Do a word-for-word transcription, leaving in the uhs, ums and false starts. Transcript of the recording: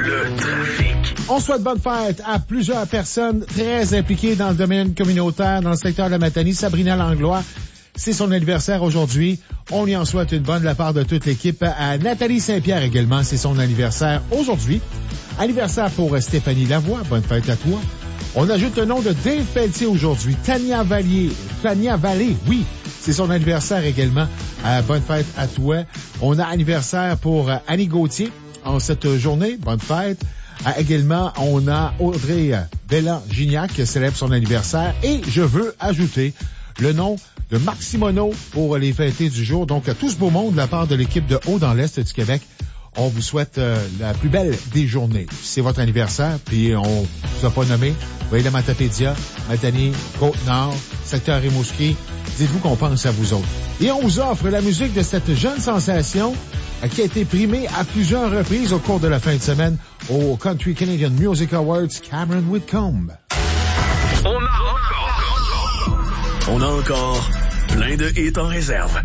le trafic. On souhaite bonne fête à plusieurs personnes très impliquées dans le domaine communautaire, dans le secteur de la Matanie. Sabrina Langlois, c'est son anniversaire aujourd'hui. On lui en souhaite une bonne de la part de toute l'équipe. À Nathalie Saint-Pierre également, c'est son anniversaire aujourd'hui. Anniversaire pour Stéphanie Lavoie, bonne fête à toi. On ajoute le nom de Dave Pelletier aujourd'hui. Tania Vallée, Tania Vallée, oui, c'est son anniversaire également. Euh, bonne fête à toi. On a anniversaire pour euh, Annie Gauthier en cette journée. Bonne fête. Euh, également, on a Audrey euh, Bella-Gignac qui célèbre son anniversaire. Et je veux ajouter le nom de Marc Simoneau pour les fêtés du jour. Donc, à tout ce beau monde de la part de l'équipe de Haut dans l'Est du Québec, on vous souhaite euh, la plus belle des journées. C'est votre anniversaire, puis on ne vous a pas nommé. Vous voyez la Matapédia, Matanie, Côte-Nord, secteur Rimouski. Dites-vous qu'on pense à vous autres. Et on vous offre la musique de cette jeune sensation euh, qui a été primée à plusieurs reprises au cours de la fin de semaine au Country Canadian Music Awards, Cameron Whitcomb. On a encore, on a encore plein de hits en réserve.